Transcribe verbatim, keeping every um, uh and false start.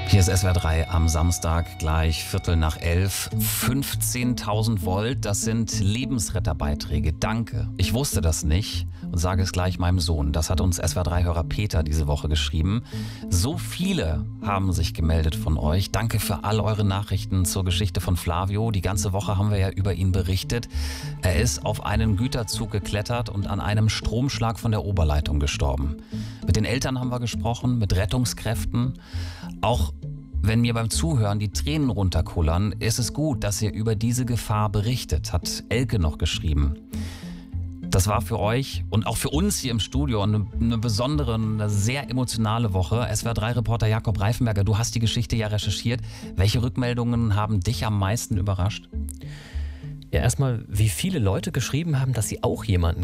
Hier ist S W R drei am Samstag, gleich Viertel nach elf. fünfzehntausend Volt, das sind Lebensretterbeiträge. Danke. Ich wusste das nicht und sage es gleich meinem Sohn. Das hat uns S W R drei-Hörer Peter diese Woche geschrieben. So viele haben sich gemeldet von euch. Danke für all eure Nachrichten zur Geschichte von Flavio. Die ganze Woche haben wir ja über ihn berichtet. Er ist auf einen Güterzug geklettert und an einem Stromschlag von der Oberleitung gestorben. Mit den Eltern haben wir gesprochen, mit Rettungskräften. Auch wenn mir beim Zuhören die Tränen runterkullern, ist es gut, dass ihr über diese Gefahr berichtet, hat Elke noch geschrieben. Das war für euch und auch für uns hier im Studio eine, eine besondere, eine sehr emotionale Woche. S W R drei-Reporter Jakob Reifenberger, du hast die Geschichte ja recherchiert. Welche Rückmeldungen haben dich am meisten überrascht? Ja, erstmal, wie viele Leute geschrieben haben, dass sie auch jemanden